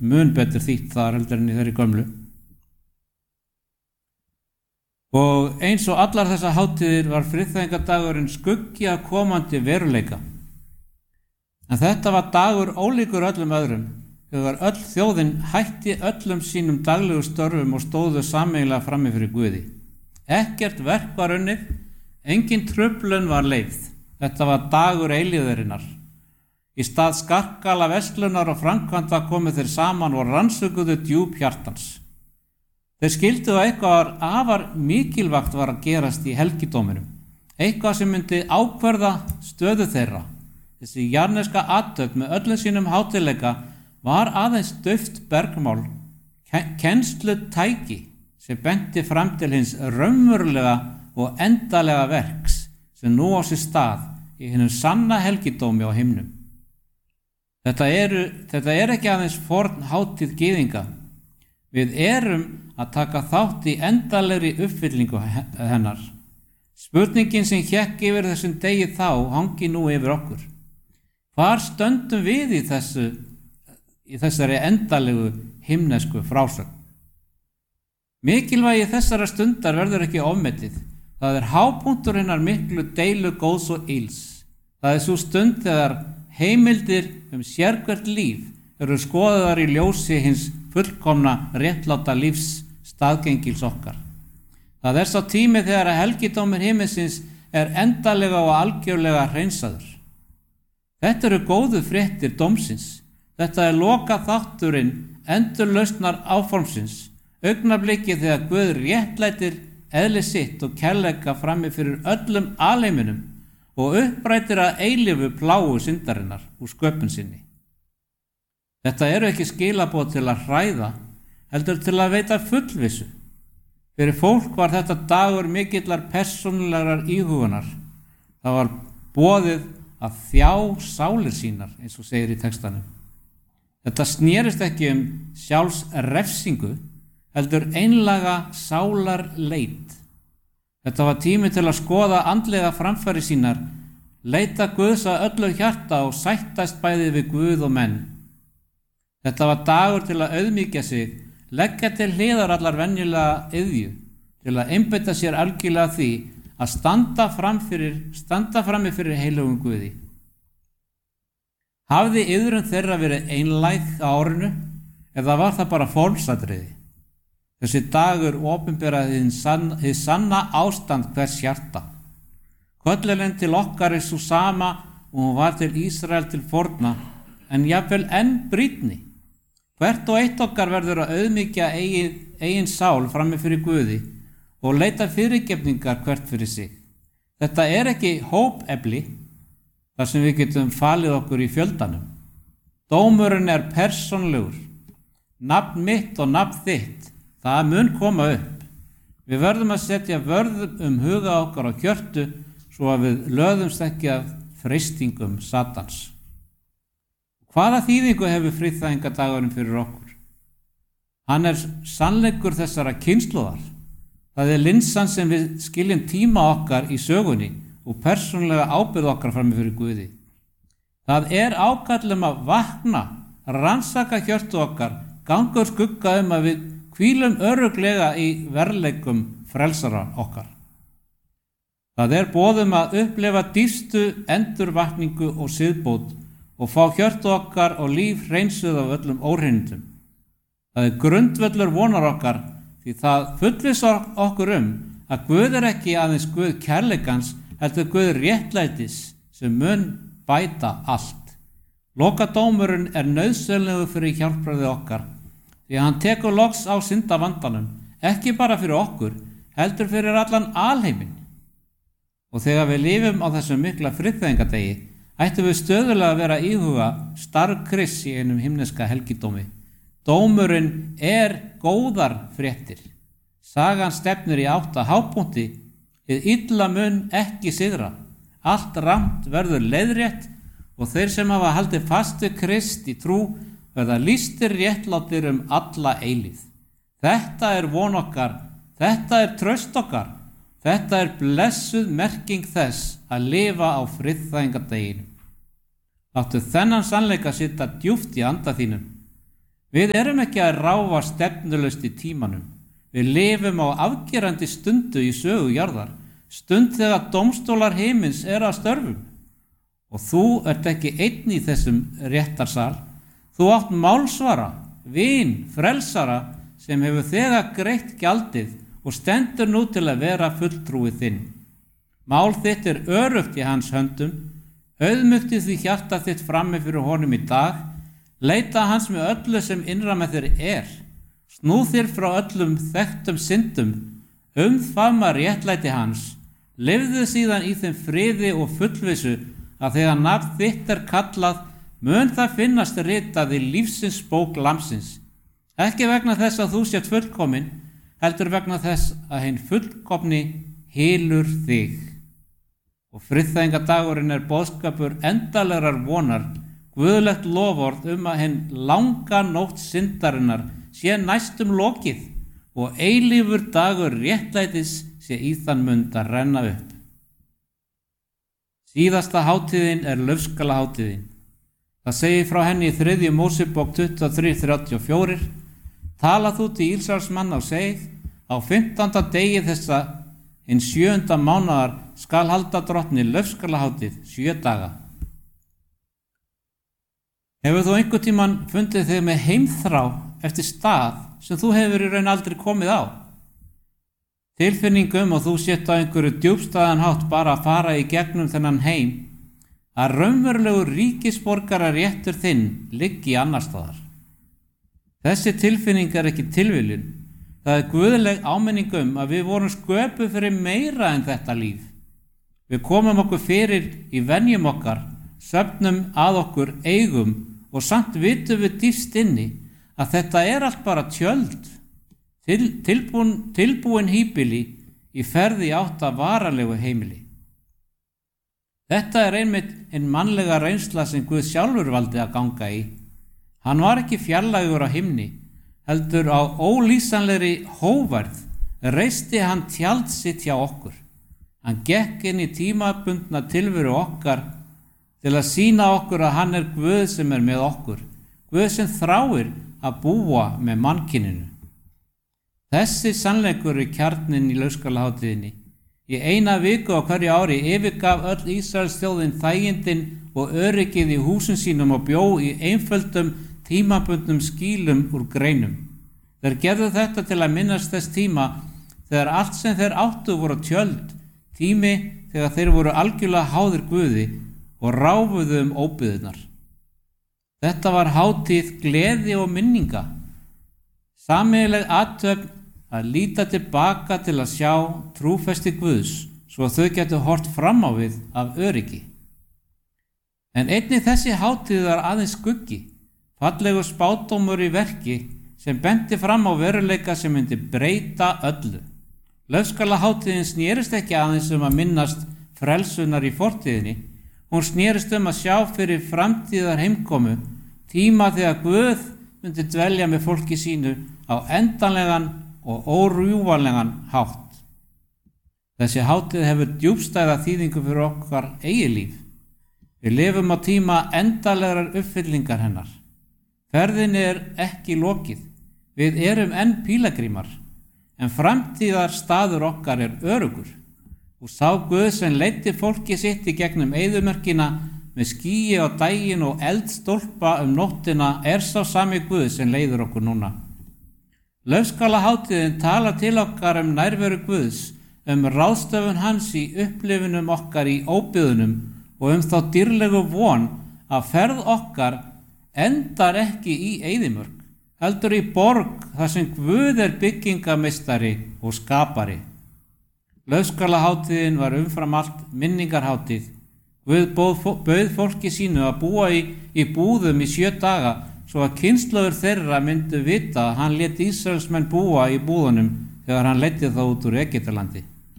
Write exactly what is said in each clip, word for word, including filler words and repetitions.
mun betur þýtt þar heldur en í þeirri gömlu. Og eins og allar þessar hátíðir var friðþægingadagurinn skuggi af komandi veruleika. En þetta var dagur ólíkur öllum öðrum, þegar öll þjóðin hætti öllum sínum daglegu störfum og stóðu sameiginlega frammi fyrir Guði. Ekkert verk var unnið, engin truflun var leyfð. Þetta var dagur eilífðarinnar. Í stað skarkala verslunar og framkvæmda komu þeir saman og rannsökuðu djúp hjartans. Þeir skildu að eitthvað afar mikilvægt var að gerast í helgidóminum, eitthvað sem myndi ákverða stöðu þeirra. Þessi jarneska athöfn með öllum sínum hátíðleika var aðeins dauft bergmál, kennslu tæki sem benti fram til hins raunverulega og endalega verks sem nú á sér stað í hinum sanna helgidómi á himnum. Þetta, eru, þetta er ekki aðeins forn hátíð gyðinga. Við erum að taka þátt í endalegri uppfyllingu hennar. Spurningin sem hékk yfir þessum degi þá hangi nú yfir okkur. Hvar stöndum við í, þessu, í þessari endalegu himnesku frásögn? Mikilvægi þessara stundar verður ekki ofmetið. Það er hápunktur hennar miklu deilu góðs og ills. Það er svo stund þegar heimildir um sérhvert líf eru skoðaðar í ljósi hins fullkomna réttláta lífs staðgengils okkar. Það er sá tími þegar að helgidómur himinsins er endalega og algjörlega hreinsaður. Þetta eru góðu fréttir dómsins. Þetta er loka þátturinn endurlausnar áformsins, augnablikið þegar Guð réttlætir eðli sitt og kærleika frammi fyrir öllum alheiminum og upprætir að eilífu plágu syndarinnar úr sköpun sinni. Þetta eru ekki skilaboð til að hræða, heldur til að veita fullvissu. Fyrir fólk var þetta dagur mikillar persónulegrar íhugunar. Það var boðið að þjá sálir sínar, eins og segir í textanum. Þetta snerist ekki um sjálfsrefsingu, heldur einlaga sálarleit. Þetta var tími til að skoða andlega framfæri sínar, leita Guðs að öllu hjarta og sættast bæði við Guð og menn. Þetta var dagur til að auðmýkja sig, leggja til hliðar allar venjulega iðju, til að einbeita sér algjörlega því að standa fram fyrir, standa frammi fyrir heilögum Guði. Hafði iðrun þeirra verið einlæg á árinu, eða var það bara formsatriði? Þessi dagur opinberaði hið sanna, hið sanna ástand hvers hjarta. Köllurinn til okkar er svo sama og hún var til Ísrael til forna, en jafnvel enn brýnni. Hvert og eitt okkar verður að auðmýkja eigin, eigin sál frammi fyrir Guði og leita fyrirgefningar hvert fyrir sig. Þetta er ekki hópefli, þar sem við getum falið okkur í fjöldanum. Dómurinn er persónlegur. Nafn mitt og nafn þitt, það mun koma upp. Við verðum að setja vörð um huga okkar á hjörtu svo að við löðumst ekki af freistingum Satans. Hvaða þýðingu hefur friðþægingadagurinn fyrir okkur? Hann er sannleikur þessara kynslóðar. Það er linsan sem við skiljum tíma okkar í sögunni og persónulega ábyrgð okkar frammi fyrir Guði. Það er ákall um að vakna, rannsaka hjörtu okkar, ganga úr skugga um að við hvílum örugglega í verleikum frelsara okkar. Það er boðum að upplifa dýpstu endurvakningu og siðbót og fá hjörtu okkar og líf hreinsuð af öllum óhreinindum. Það er grundvöllur vonar okkar því það fullvissar okkur um að Guð er ekki aðeins Guð kærleikans, heldur Guð réttlætis sem mun bæta allt. Lokadómurinn er nauðsynlegur fyrir hjálpræði okkar því að hann tekur loks á syndavandanum, ekki bara fyrir okkur, heldur fyrir allan alheiminn. Og þegar við lifum á þessum mikla friðþægingadegi, ættum við stöðulega að vera íhuga starf Krists í einum himneska helgidómi. Dómurinn er góðar fréttir. Sagan stefnir í átt að hápunkti, hið illa mun ekki sigra. Allt rangt verður leiðrétt og þeir sem hafa haldið fast við Krist í trú verða lýstir réttlátir um alla eilífð. Þetta er von okkar, þetta er traust okkar, þetta er blessuð merking þess að lifa á friðþægingadeginu. Láttu þennan sannleika sitja djúpt í anda þínum. Við erum ekki að ráfa stefnulaust í tímanum. Við lifum á afgerandi stundu í sögu jarðar, stund þegar dómstólar heimins er að störfum. Og þú ert ekki einn í þessum réttarsal. Þú átt málsvara, vin, frelsara sem hefur þegar greitt gjaldið og stendur nú til að vera fulltrúið þinn. Mál þitt er örugt í hans höndum. Auðmukti því hjarta þitt frammi fyrir honum í dag. Leita hans með öllu sem innra með þér er. Snúð þér frá öllum þekktum syndum. Umfama réttlæti hans. Lifðu síðan í þeim friði og fullvissu að þegar nafn þitt er kallað, mun það finnast ritað í lífsins bók Lamsins. Ekki vegna þess að þú sért fullkomin, heldur vegna þess að hinn fullkomni hylur þig. Og friðþægingadagurinn er boðskapur endalegrar vonar, guðlegt loforð um að hinn langa nótt syndarinnar sé næstum lokið og eilífur dagur réttlætis sé í þann mund að renna upp. Síðasta hátíðin er laufskalahátíðin. Það segir frá henni í þriðju Mósebók tuttugu og þrjú þrjátíu og fjögur. Tala þú til Ísraelsmanna og segið, á fimmtánda degi þessa hinn sjöunda mánaðar skal halda drottni laufskalahátíð sjö daga. Hefur þú einhvern tímann fundið þig með heimþrá eftir stað sem þú hefur í raun aldrei komið á? Tilfinningum og þú sett á einhverju djúpstæðan hátt bara að fara í gegnum þennan heim, að raunverulegur ríkisborgarar réttur þinn liggi annars staðar. Þessi tilfinning er ekki tilviljun. Það er guðleg áminning um að við vorum sköpuð fyrir meira en þetta líf. Við komum okkur fyrir í venjum okkar, söfnum að okkur eigum og samt vitum við dýpst inni að þetta er allt bara tjöld. Til, tilbúin, tilbúin híbili í ferði átt að varalegu heimili. Þetta er einmitt hinn mannlega reynsla sem Guð sjálfur valdi að ganga í. Hann var ekki fjarlægur á himni, heldur á ólýsanlegri hóværð reisti hann tjald sitt hjá okkur. Hann gekk inn í tímabundna tilveru okkar til að sýna okkur að hann er Guð sem er með okkur, Guð sem þráir að búa með mannkyninu. Þessi sannleikur er kjarninn í laufskalahátíðinni. Í eina viku á hverju ári yfirgaf öll Ísraels þjóðin þægindin og öryggið í húsum sínum og bjó í einföldum tímabundnum skýlum úr greinum. Þeir gerðu þetta til að minnast þess tíma þegar allt sem þeir áttu voru tjöld, tími þegar þeir voru algjörlega háðir Guði og ráfuðu um óbyggðirnar. Þetta var hátíð gleði og minninga, sameiginleg athöfn að líta tilbaka til að sjá trúfesti Guðs svo að þau getur hort fram á við af öryggi. En einnig þessi hátíð var aðeins skuggi, fallegu spádómur í verki sem benti fram á veruleika sem myndi breyta öllu. Laufskalahátíðin snerist ekki aðeins um að minnast frelsunar í fortíðinni, hún snerist um að sjá fyrir framtíðar heimkomu, tíma þegar Guð myndi dvelja með fólki sínu á endanlegan og órjúfanlegan hátt. Þessi hátíð hefur djúpstæða þýðingu fyrir okkar eigið líf. Við lifum á tíma endanlegrar uppfyllingar hennar. Ferðinni er ekki lokið. Við erum enn pílagrímar, en framtíðar staður okkar er örugur. Og sá Guð sem leiddi fólki sitt í gegnum eyðimörkina með skýi á daginn og eldstólpa um nóttina er sá sami Guð sem leiðir okkur núna. Laufskalahátíðin talar til okkar um nærveru Guðs, um ráðstöfun hans í upplifunum okkar í óbyggðunum og um þá dýrlegu von að ferð okkar endar ekki í eyðimörk, heldur í borg þar sem Guð er byggingameistari og skapari. Laufskalahátíðin var umfram allt minningarhátíð. Guð bauð fólki sínu að búa í, í búðum í sjö daga svo að kynslóður þeirra myndu vita að hann lét Ísraelsmenn búa í búðunum þegar hann leiddi þá út úr Egyptalandi.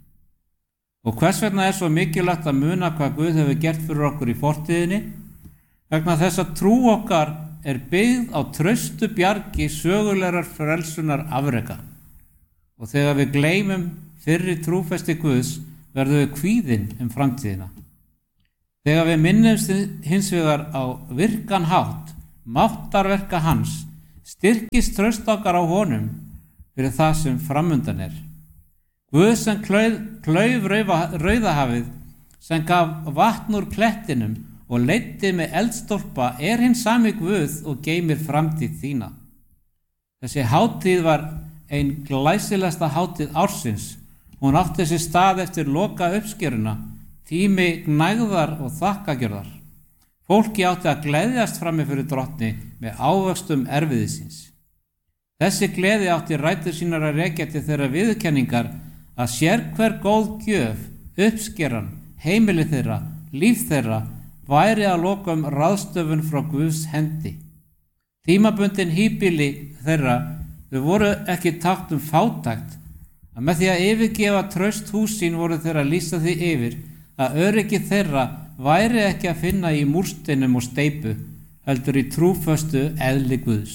Og hvers vegna er svo mikilvægt að muna hvað Guð hefur gert fyrir okkur í fortíðinni? Vegna þess að trú okkar er byggð á traustu bjargi sögulegar frelsunar afreka. Og þegar við gleymum fyrri trúfesti Guðs verðum við kvíðin um framtíðina. Þegar við minnumst hins vegar á virkan hátt, máttarverka hans, Styrkist traust okkar á honum fyrir það sem framundan er. Guð sem klauf, klauf Rauðahafið, sem gaf vatn úr klettinum og leiddi með eldstólpa, er hinn sami Guð og geymir framtíð þína. Þessi hátíð var ein glæsilegasta hátíð ársins. Hún átti sér stað eftir loka uppskeruna, tími gnægðar og þakkagjörðar. Fólki átti að gleðjast frammi fyrir drottni með ávöxtum erfiðisins. Þessi gleði átti rætur sínar að rekja til þeirra viðurkenningar að sérhver góð gjöf, uppskeran, heimili þeirra, líf þeirra, væri að lokum ráðstöfun frá Guðs hendi. Tímabundin híbýli þeirra, þau voru ekki tákn um fátækt, að með því að yfirgefa traust hús sín voru þeirra að lýsa því yfir að öryggi þeirra væri ekki að finna í múrsteinum og steypu, heldur í trúföstu eðli Guðs.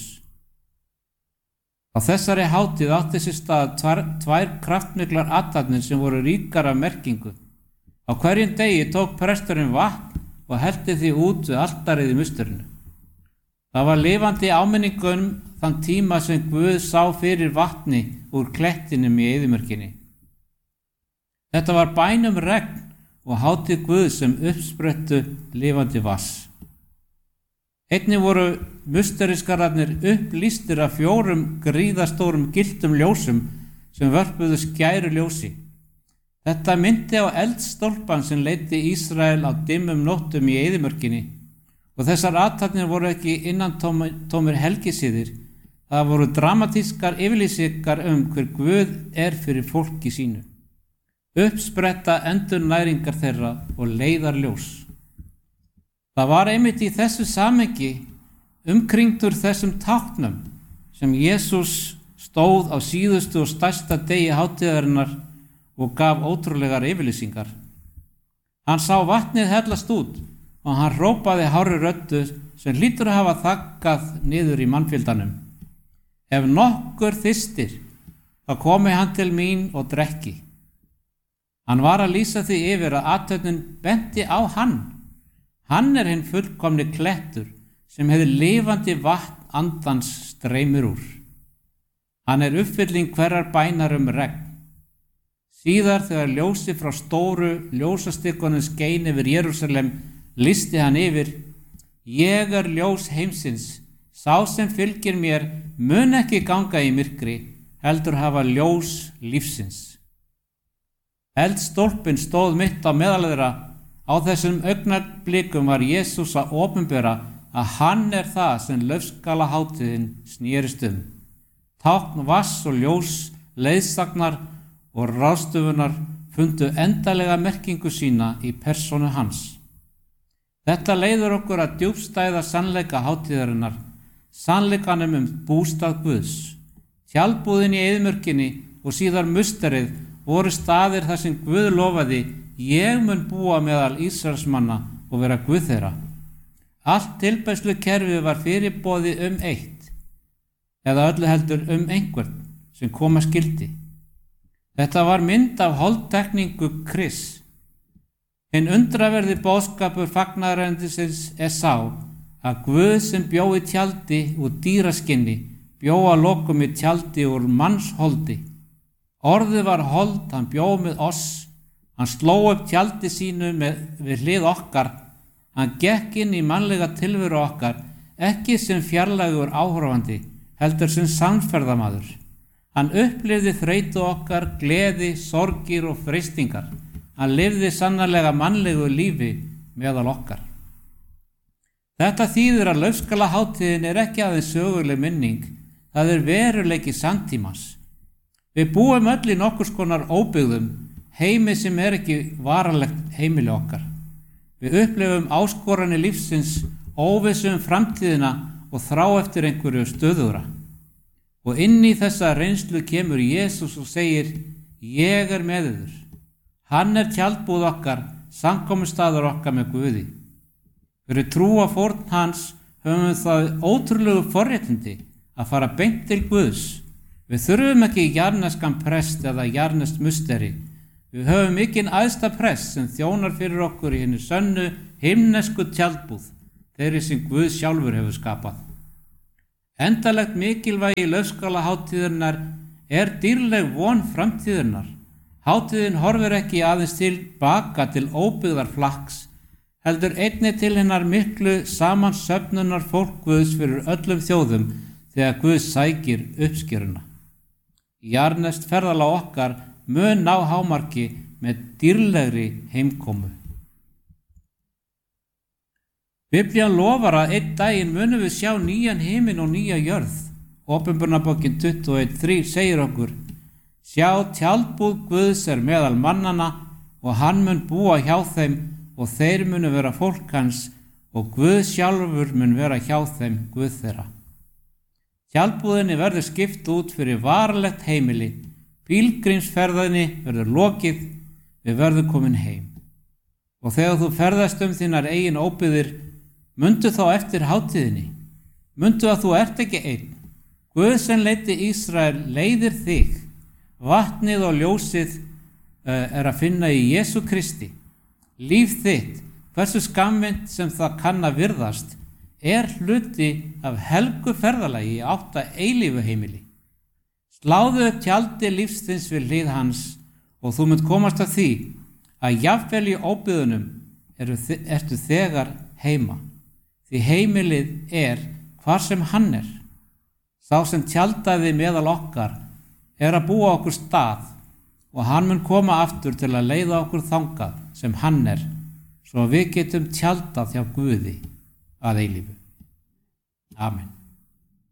Á þessari hátíð átti sér stað tvær, tvær kraftmiklar athafnir sem voru ríkar af merkingu. Á hverjum degi tók presturinn vatn og hellti því út við altarið í musturinu. Það var lifandi áminningun þann tíma sem Guð sá fyrir vatni úr klettinum í eyðimörkinni. Þetta var bæn um regn og hátíð Guð sem uppsprettu lifandi vass. Einnig voru musteriskararnir upplýstir af fjórum gríðastórum gylltum ljósum sem vörpuðu skæru ljósi. Þetta myndi á eldstólpan sem leiddi Ísrael á dimmum nóttum í eyðimörkinni, og þessar athafnir voru ekki innantómir helgisiðir. Það voru dramatískar yfirlýsingar um hver Guð er fyrir fólki sínu. Uppspretta endurnæringar þeirra og leiðarljós. Það var einmitt í þessu samhengi, umkringdur þessum táknum, sem Jesús stóð á síðustu og stærsta degi hátíðarinnar og gaf ótrúlegar yfirlýsingar. Hann sá vatnið hellast út og hann hrópaði hárri röddu sem hlýtur að hafa þaggað niður í mannfjöldanum. Ef nokkur þyrstir, þá komi hann til mín og drekki. Hann var að lýsa því yfir að athöfnin benti á hann. Hann er hinn fullkomni klettur sem hefur lifandi vatn andans streymir úr. Hann er uppfylling hverrar bænar um regn. Síðar þegar ljósi frá stóru ljósastikkunum skein yfir Jerúsalem, lýsti hann yfir: Ég er ljós heimsins, sá sem fylgir mér mun ekki ganga í myrkri, heldur hafa ljós lífsins. Eldstólpinn stóð mitt á meðal þeirra. Á þessum augnablikum var Jesús að opinbera að hann er það sem laufskalahátíðin snerist um. Tákn vass og ljós, leiðsagnar og ráðstöfunar fundu endalega merkingu sína í persónu hans. Þetta leiðir okkur að djúpstæða sannleika hátíðarinnar, sannleikanum um bústað Guðs. Tjaldbúðin í eyðimörkinni og síðar musterið voru staðir þar sem Guð lofaði: Ég mun búa meðal Ísraelsmanna og vera Guð þeirra. Allt tilbeiðslukerfið var fyrirboðið um eitt, eða öllu heldur um einhvern sem koma skildi. Þetta var mynd af holdtekningu Krists. Hinn undraverði boðskapur fagnaðarerindisins er sá að Guð sem bjó í tjaldi úr dýraskinni bjó að lokum í tjaldi úr mannsholdi. Orðið var hold, hann bjó með oss. Hann sló upp tjaldi sínu með, við hlið okkar. Hann gekk inn í mannlega tilveru okkar, ekki sem fjarlægur áhorfandi, heldur sem samferðamaður. Hann upplifði þreytu okkar, gleði, sorgir og freistingar. Hann lifði sannarlega mannlegu lífi meðal okkar. Þetta þýðir að laufskalahátíðin er ekki aðeins söguleg minning, það er veruleiki samtímans. Við búum öll í nokkurs konar óbyggðum, heimi sem er ekki varanlegt heimili okkar. Við upplifum áskoranir lífsins, óvissu um framtíðina og þrá eftir einhverju stöðugra. Og inn í þessa reynslu kemur Jesús og segir: Ég er með yður. Hann er tjaldbúð okkar, samkomustaður okkar með Guði. Fyrir trúa fórn hans höfum við það ótrúlegu forréttindi að fara beint til Guðs. Við þurfum ekki jarneskan prest eða jarnest musteri. Við höfum mikinn æðsta prest sem þjónar fyrir okkur í hinni sönnu himnesku tjaldbúð, þeirri sem Guð sjálfur hefur skapað. Endalegt mikilvægi laufskálahátíðarinnar er dýrleg von framtíðarinnar. Hátíðin horfir ekki aðeins til baka til óbyggðar flakks, heldur einnig til hennar miklu samansöfnunar fólk Guðs fyrir öllum þjóðum þegar Guð sækir uppskjöruna. Jarðneskt ferðalag okkar mun ná hámarki með dýrlegri heimkomu. Biblían lofar að einn daginn munum við sjá nýjan himinn og nýja jörð. Opinberunarbókin tuttugu og eitt þrír segir okkur: Sjá, tjaldbúð Guðs er meðal mannanna og hann mun búa hjá þeim og þeir munu vera fólk hans og Guð sjálfur mun vera hjá þeim Guð þeirra. Tjaldbúðinni verður skipt út fyrir varanlegt heimili, pílgrímsferðinni verður lokið, við verðum komin heim. Og þegar þú ferðast um þínar eigin óbyggðir, mundu þá eftir hátíðinni, mundu að þú ert ekki einn. Guð sem leiddi Ísrael leiðir þig. Vatnið og ljósið uh, er að finna í Jesú Kristi. Líf þitt, hversu skammvinnt sem það kann að virðast, er hluti af helgu ferðalagi í átt að eilífu heimili. Sláðu upp tjaldi lífsins við hlið hans og þú munt komast að því að jafnvel í óbyggðunum ertu þegar heima. Því heimilið er hvar sem hann er. Sá sem tjaldaði meðal okkar er að búa okkur stað og hann mun koma aftur til að leiða okkur þangað sem hann er, svo við getum tjaldað hjá Guði að eilífu. Amen.